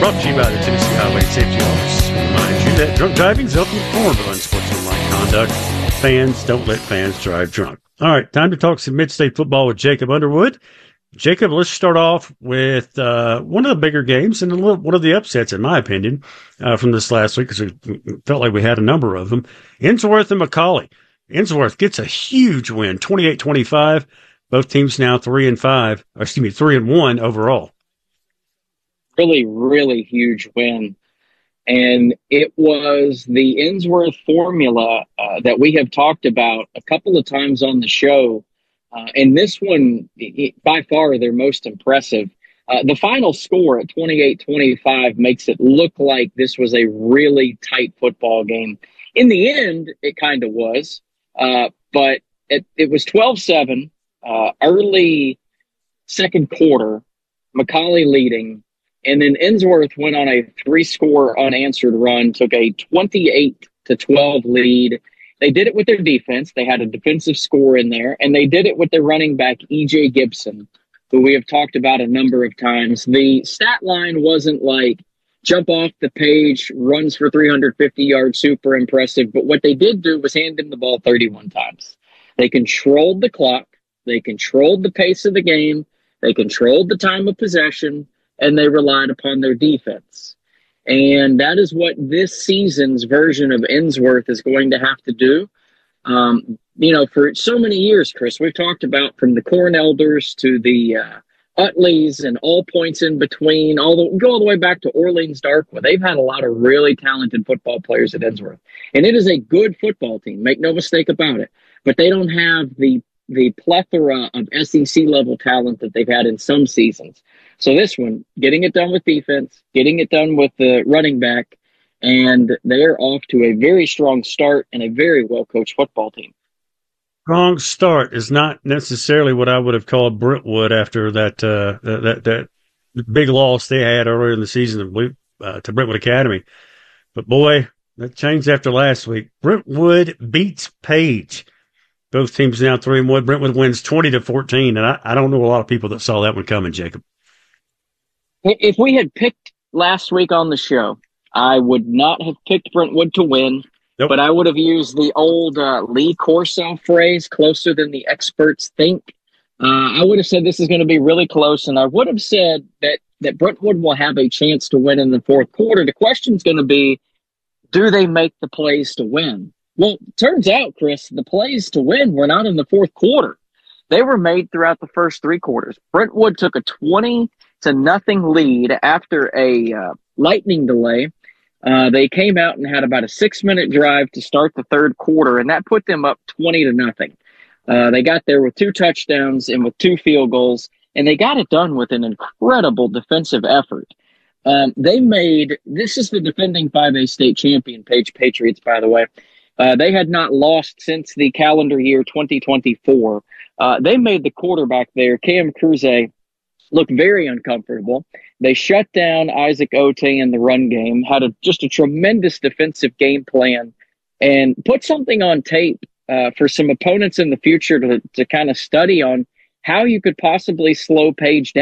brought to you by the Tennessee Highway Safety Office. Remind you that drunk driving is often a form of unsportsmanlike conduct. Fans, don't let fans drive drunk. All right, time to talk some mid-state football with Jacob Underwood. Jacob, let's start off with one of the bigger games and one of the upsets, in my opinion, from this last week, because it felt like we had a number of them. Ensworth and McCallie. Ensworth gets a huge win, 28-25. Both teams now 3-1 overall. Really, really huge win. And it was the Ensworth formula that we have talked about a couple of times on the show. And this one, by far, their most impressive. The final score at 28-25 makes it look like this was a really tight football game. In the end, it kind of was. But it was 12-7, early second quarter, McCallie leading. And then Ensworth went on a 3-score unanswered run, took a 28-12 lead. They did it with their defense. They had a defensive score in there, and they did it with their running back, E.J. Gibson, who we have talked about a number of times. The stat line wasn't like jump off the page, runs for 350 yards, super impressive. But what they did do was hand him the ball 31 times. They controlled the clock. They controlled the pace of the game. They controlled the time of possession. And they relied upon their defense. And that is what this season's version of Ensworth is going to have to do. For so many years, Chris, we've talked about from the Corn Elders to the Utleys and all points in between, go all the way back to Orleans Darkwa. They've had a lot of really talented football players at Ensworth. And it is a good football team, make no mistake about it. But they don't have the plethora of SEC-level talent that they've had in some seasons. So this one, getting it done with defense, getting it done with the running back, and they're off to a very strong start and a very well-coached football team. Strong start is not necessarily what I would have called Brentwood after that big loss they had earlier in the season to Brentwood Academy. But boy, that changed after last week. Brentwood beats Page. Both teams now 3-1. Brentwood wins 20-14, and I don't know a lot of people that saw that one coming, Jacob. If we had picked last week on the show, I would not have picked Brentwood to win, Nope. But I would have used the old Lee Corso phrase, closer than the experts think. I would have said this is going to be really close, and I would have said that Brentwood will have a chance to win in the fourth quarter. The question is going to be, do they make the plays to win? Well, turns out, Chris, the plays to win were not in the fourth quarter. They were made throughout the first three quarters. Brentwood took a 20-0 lead after a lightning delay. They came out and had about a 6-minute drive to start the third quarter, and that put them up 20-0. They got there with 2 touchdowns and with 2 field goals, and they got it done with an incredible defensive effort. This is the defending 5A state champion, Page Patriots, by the way. They had not lost since the calendar year 2024. They made the quarterback there, Cam Cruze, look very uncomfortable. They shut down Isaac Ote in the run game, had just a tremendous defensive game plan, and put something on tape for some opponents in the future to kind of study on how you could possibly slow Page down.